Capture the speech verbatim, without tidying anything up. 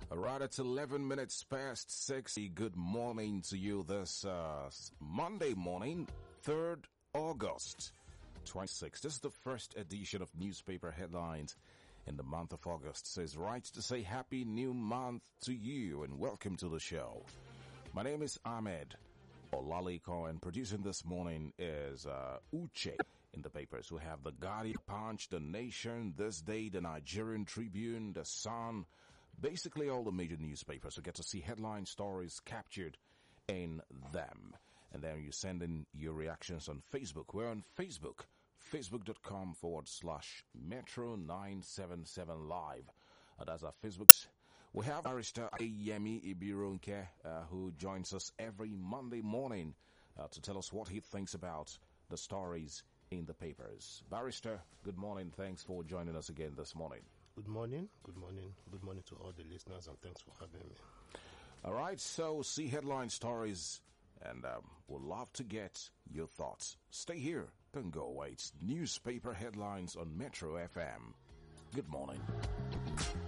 All right, it's eleven minutes past six. Good morning to you this uh, Monday morning, third August twenty-sixth. This is the first edition of Newspaper Headlines in the month of August. So it's right to say happy new month to you and welcome to the show. My name is Ahmed Olaliko, and producing this morning is uh, Uche. In the papers, we have the Guardian, Punch, The Nation, This Day, the Nigerian Tribune, The Sun, basically all the major newspapers. You get to see headline stories captured in them. And then you send in your reactions on Facebook. We're on Facebook, facebook.com forward slash Metro nine seven seven live. Uh, that's our Facebook. We have Barrister Ayemi Ibironke, uh, who joins us every Monday morning uh, to tell us what he thinks about the stories in the papers. Barrister, good morning. Thanks for joining us again this morning. Good morning. Good morning. Good morning to all the listeners, and thanks for having me. All right. So, see headline stories, and um, we'll love to get your thoughts. Stay here. Don't go away. It's Newspaper Headlines on Metro F M. Good morning.